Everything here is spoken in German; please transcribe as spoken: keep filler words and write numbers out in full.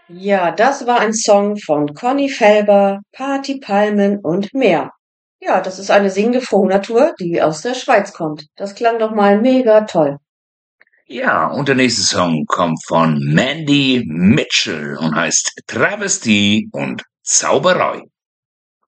Ja, das war ein Song von Conny Felber, Party Palmen und mehr. Ja, das ist eine singende Frohnatur, die aus der Schweiz kommt. Das klang doch mal mega toll. Ja, und der nächste Song kommt von Mandy Mitchell und heißt Travestie und Zauberei.